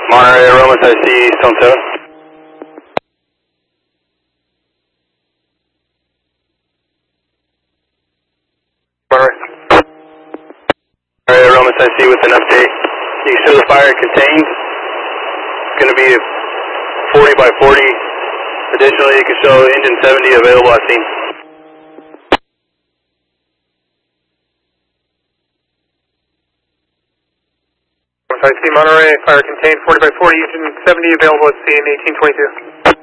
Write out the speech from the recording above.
Monterey, Aromas, I see Stone 7. Monterey. Monterey, Aromas, I see with an update. You can show the fire contained. It's going to be 40 by 40. Additionally, you can show engine 70 available at scene. I see Monterey, fire contained, 40 by 40, engine 70 available at scene, 1822.